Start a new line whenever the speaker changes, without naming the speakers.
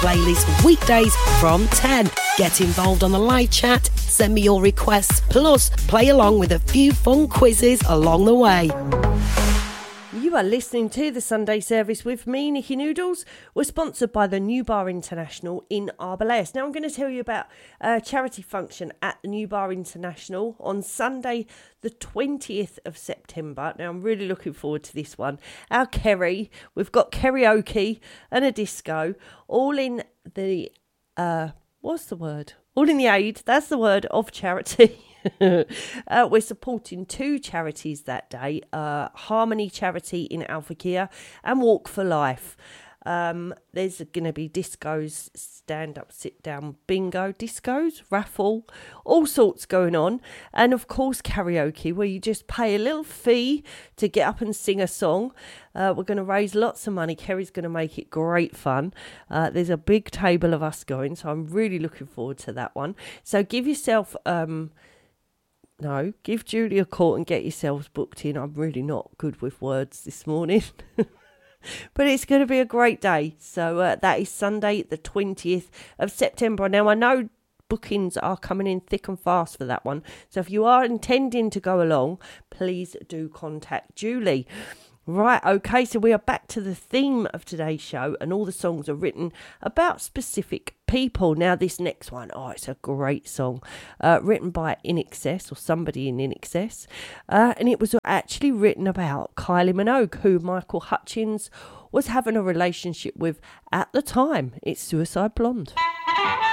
playlist weekdays from 10. Get involved on the live chat, send me your requests, plus play along with a few fun quizzes along the way. You are listening to the Sunday Service with me, Nikki Noodles. We're sponsored by the New Bar International in Arboleas. Now I'm going to tell you about a charity function at the New Bar International on Sunday the 20th of September. Now I'm really looking forward to this one. Our Kerry, we've got karaoke and a disco, all in the, what's the word? All in the aid, that's the word, of charity. We're supporting two charities that day, Harmony Charity in Alpha and Walk for Life. There's going to be discos, stand-up, sit-down, bingo, discos, raffle, all sorts going on. And, of course, karaoke, where you just pay a little fee to get up and sing a song. We're going to raise lots of money. Kerry's going to make it great fun. There's a big table of us going, so I'm really looking forward to that one. So give yourself... give Julie a call and get yourselves booked in. I'm really not good with words this morning. But it's going to be a great day. So that is Sunday, the 20th of September. Now, I know bookings are coming in thick and fast for that one. So if you are intending to go along, please do contact Julie. Right, okay, so we are back to the theme of today's show, and all the songs are written about specific people. Now, this next one, it's a great song, written by INXS, or somebody in INXS, and it was actually written about Kylie Minogue, who Michael Hutchins was having a relationship with at the time. It's Suicide Blonde.